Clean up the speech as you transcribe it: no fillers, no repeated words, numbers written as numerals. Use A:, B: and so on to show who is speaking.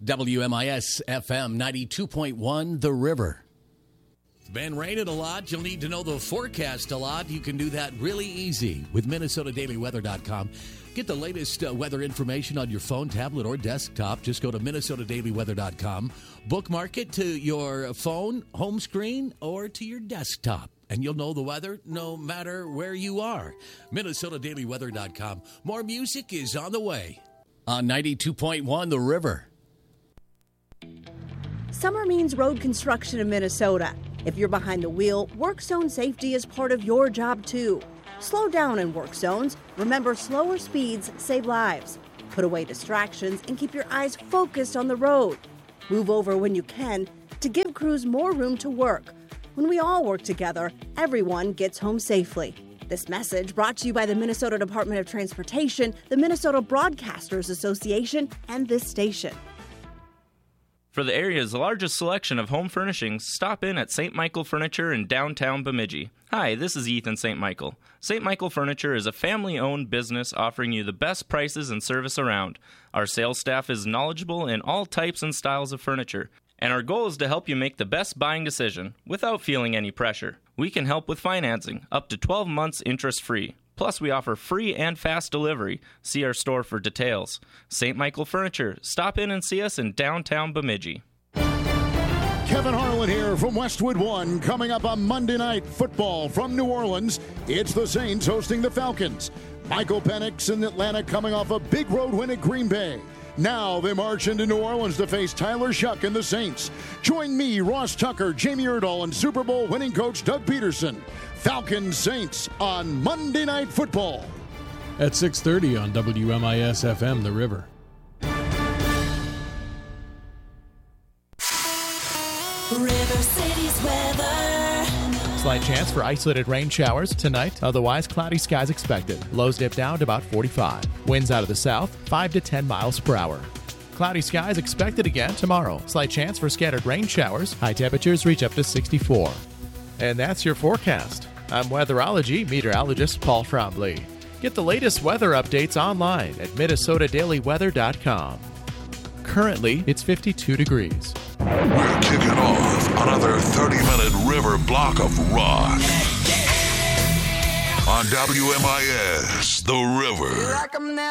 A: WMIS FM 92.1 The River. It's been raining a lot. You'll need to know the forecast a lot. You can do that really easy with MinnesotaDailyWeather.com. Get the latest weather information on your phone, tablet, or desktop. Just go to MinnesotaDailyWeather.com. Bookmark it to your phone, home screen, or to your desktop. And you'll know the weather no matter where you are. MinnesotaDailyWeather.com. More music is on the way on 92.1 The River.
B: Summer means road construction in Minnesota. If you're behind the wheel, work zone safety is part of your job too. Slow down in work zones. Remember, slower speeds save lives. Put away distractions and keep your eyes focused on the road. Move over when you can to give crews more room to work. When we all work together, everyone gets home safely. This message brought to you by the Minnesota Department of Transportation, the Minnesota Broadcasters Association, and this station.
C: For the area's largest selection of home furnishings, stop in at St. Michael Furniture in downtown Bemidji. Hi, this is Ethan St. Michael. St. Michael Furniture is a family-owned business offering you the best prices and service around. Our sales staff is knowledgeable in all types and styles of furniture, and our goal is to help you make the best buying decision without feeling any pressure. We can help with financing, up to 12 months interest-free. Plus, we offer free and fast delivery. See our store for details. St. Michael Furniture. Stop in and see us in downtown Bemidji.
D: Kevin Harlan here from Westwood One. Coming up on Monday Night Football from New Orleans, it's the Saints hosting the Falcons. Michael Penix in Atlanta coming off a big road win at Green Bay. Now they march into New Orleans to face Tyler Shuck and the Saints. Join me, Ross Tucker, Jamie Erdahl, and Super Bowl winning coach Doug Peterson. Falcons Saints on Monday Night Football.
E: At 6:30 on WMIS FM, The River.
F: River City's weather.
G: Slight chance for isolated rain showers tonight. Otherwise, cloudy skies expected. Lows dip down to about 45. Winds out of the south, 5 to 10 miles per hour. Cloudy skies expected again tomorrow. Slight chance for scattered rain showers. High temperatures reach up to 64. And that's your forecast. I'm weatherology meteorologist Paul Trombley. Get the latest weather updates online at MinnesotaDailyWeather.com. Currently, it's 52 degrees.
H: We're kicking off another 30-minute river block of rock on WMIS, The River.